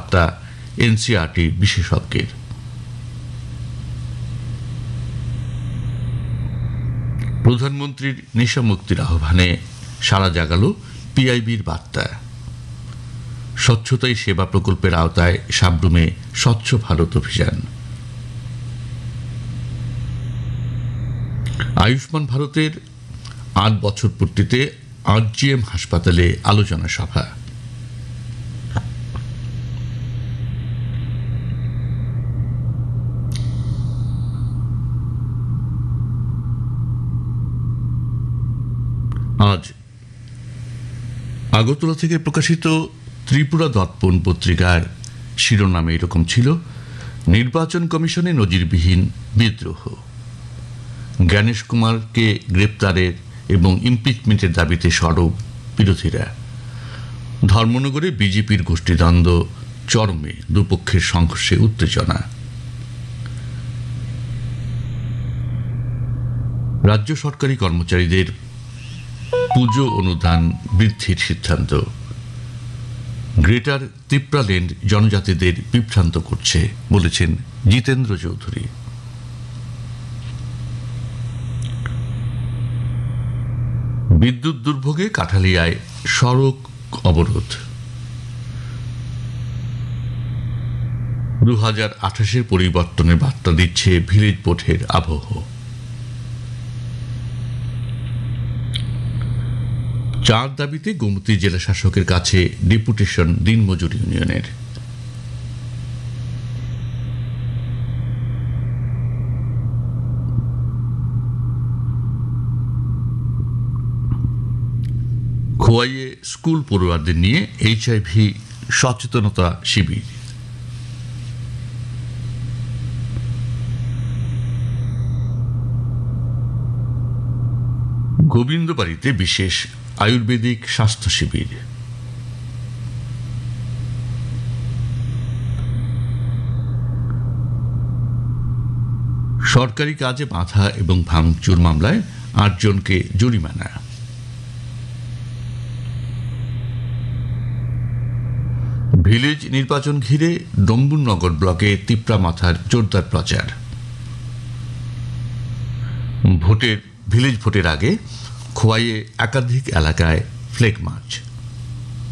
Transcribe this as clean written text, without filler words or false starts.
বার্তা এনসিআরটি বিশেষজ্ঞের। প্রধানমন্ত্রীর নেশামুক্তির আহ্বানে সাড়া জাগাল পিআইবির বার্তা। স্বচ্ছতাই সেবা প্রকল্পের আওতায় সাব্রুমে স্বচ্ছ ভারত অভিযান। আয়ুষ্মান ভারতের ৮ বছর পূর্তিতে আরজিএম হাসপাতালে আলোচনা সভা। আজ আগরতলা থেকে প্রকাশিত ত্রিপুরা দর্পণ পত্রিকার শিরোনামে এরকম ছিল: নির্বাচন কমিশনে নজিরবিহীন বিদ্রোহ। জ্ঞানেশ কুমারকে গ্রেপ্তারের এবং ইমপিচমেন্টের দাবিতে সরব বিরোধীরা। ধর্মনগরে বিজেপির গোষ্ঠীদ্বন্দ্ব চরমে, দুপক্ষের সংঘর্ষে উত্তেজনা। রাজ্য সরকারি কর্মচারীদের পুজো অনুদান বৃদ্ধির সিদ্ধান্ত। গ্রেটার ত্রিপুরাল্যান্ড জনজাতিদের বিভ্রান্ত করছে বলেছেন জিতেন্দ্র চৌধুরী। বিদ্যুৎ দুর্ভোগে কাঠালিয়ায় সড়ক অবরোধ। 2028 পরিবর্তনের বার্তা দিচ্ছে ভিলেজ ভোটের আবহ। চার দাবিতে গোমতী জেলা শাসকের কাছে ডেপুটেশন দিনমজুর ইউনিয়নের। খোয়াইয়ে স্কুল পড়ুয়াদের নিয়ে এইচআইভি সচেতনতা শিবির। গোবিন্দবাড়িতে বিশেষ আয়ুর্বেদিক স্বাস্থ্য শিবির। সরকারি কাজে বাধা এবং ভাঙচুর মামলায় ৮ জনকে জরিমানা। ভিলেজ নির্বাচন ঘিরে ডম্বুরনগর ব্লকে তিপ্রা মাথার জোরদার প্রচার। ভিলেজ ভোটের আগে খোয়াইয়ে একাধিক এলাকায় ফ্ল্যাগ মার্চ।